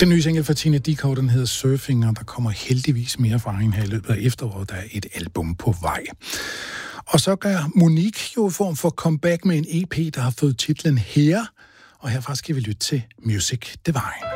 Den nye single fra Tina Dickow, den hedder Surfing, og der kommer heldigvis mere fra hende her i løbet af efteråret. Der er et album på vej. Og så gør Monique jo i form for comeback med en EP, der har fået titlen Her. Og herfra skal vi lytte til Music Divine.